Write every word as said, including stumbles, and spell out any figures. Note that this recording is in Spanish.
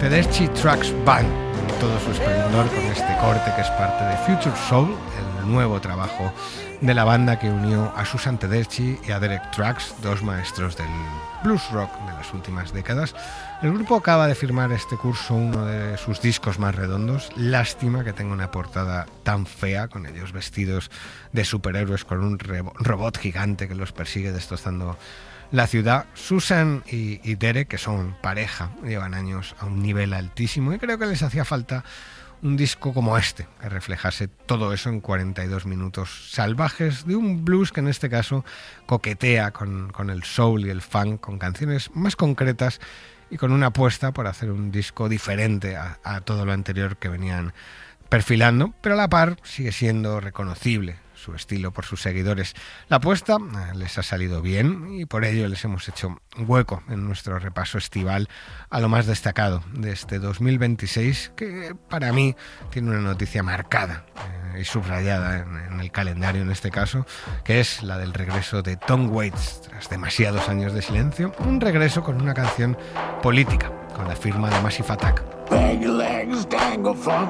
Tedeschi Trucks Band en todo su esplendor, con este corte que es parte de Future Soul, el nuevo trabajo de la banda que unió a Susan Tedeschi y a Derek Trucks, dos maestros del blues rock de las últimas décadas. El grupo acaba de firmar este curso uno de sus discos más redondos. Lástima que tenga una portada tan fea, con ellos vestidos de superhéroes con un robot gigante que los persigue destrozando la ciudad. Susan y, y Derek, que son pareja, llevan años a un nivel altísimo y creo que les hacía falta un disco como este, que reflejase todo eso en cuarenta y dos minutos salvajes de un blues que en este caso coquetea con, con el soul y el funk, con canciones más concretas y con una apuesta por hacer un disco diferente a, a todo lo anterior que venían perfilando, pero a la par sigue siendo reconocible su estilo por sus seguidores. La apuesta eh, les ha salido bien y por ello les hemos hecho hueco en nuestro repaso estival a lo más destacado de este dos mil veintiséis, que para mí tiene una noticia marcada eh, y subrayada en, en el calendario en este caso, que es la del regreso de Tom Waits tras demasiados años de silencio, un regreso con una canción política, con la firma de Massive Attack.